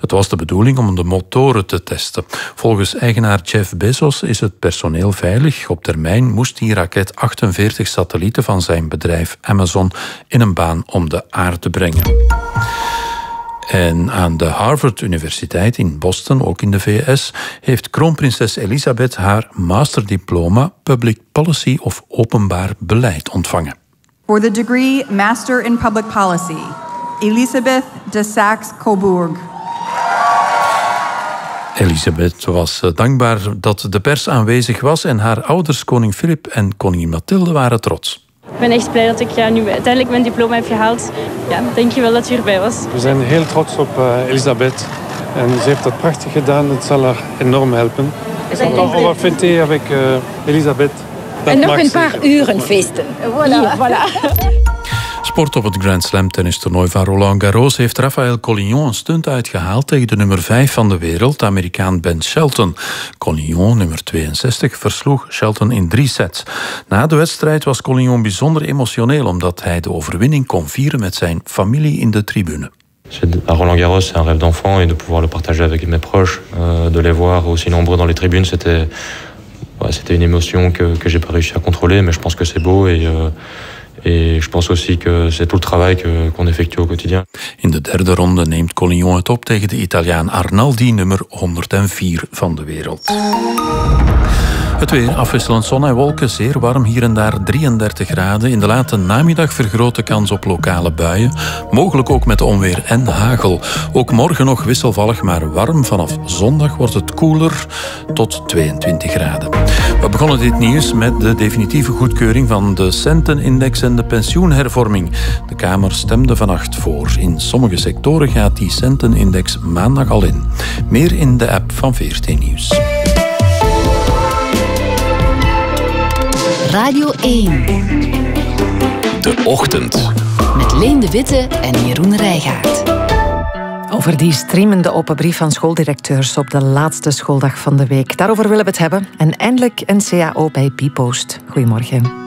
Het was de bedoeling om de motoren te testen. Volgens eigenaar Jeff Bezos is het personeel veilig. Op termijn moest die raket 48 satellieten van zijn bedrijf Amazon in een baan om de aarde brengen. En aan de Harvard Universiteit in Boston, ook in de VS, heeft kroonprinses Elisabeth haar masterdiploma Public Policy of Openbaar Beleid ontvangen. For the degree Master in Public Policy, Elisabeth de Saxe-Coburg. Elisabeth was dankbaar dat de pers aanwezig was en haar ouders, koning Filip en koningin Mathilde, waren trots. Ik ben echt blij dat ik nu uiteindelijk mijn diploma heb gehaald. Ja, dank je wel dat u erbij was. We zijn heel trots op Elisabeth. En ze heeft dat prachtig gedaan. Het zal haar enorm helpen. On va fêter avec Elisabeth. En nog een paar uren feesten. Voilà. Sport op het Grand Slam tennistoernooi van Roland Garros heeft Rafael Collignon een stunt uitgehaald tegen de nummer 5 van de wereld, de Amerikaan Ben Shelton. Collignon, nummer 62, versloeg Shelton in 3 sets. Na de wedstrijd was Collignon bijzonder emotioneel omdat hij de overwinning kon vieren met zijn familie in de tribune. À Roland Garros, c'est un rêve d'enfant et de pouvoir le partager avec mes proches, de les voir aussi nombreux dans les tribunes, c'était une émotion que j'ai pas réussi à contrôler, mais je pense que c'est beau et je pense aussi que c'est tout le travail qu'on effectue au quotidien. In de derde ronde neemt Collignon het op tegen de Italiaan Arnaldi, nummer 104 van de wereld. Het weer, afwisselend zon en wolken, zeer warm, hier en daar 33 graden. In de late namiddag vergrote kans op lokale buien, mogelijk ook met onweer en hagel. Ook morgen nog wisselvallig, maar warm. Vanaf zondag wordt het koeler tot 22 graden. We begonnen dit nieuws met de definitieve goedkeuring van de centenindex en de pensioenhervorming. De Kamer stemde vannacht voor. In sommige sectoren gaat die centenindex maandag al in. Meer in de app van VRT Nieuws. Radio 1. De Ochtend. Met Leen de Witte en Jeroen Rijgaard. Over die streamende open brief van schooldirecteurs op de laatste schooldag van de week. Daarover willen we het hebben. En eindelijk een CAO bij Bpost. Goedemorgen.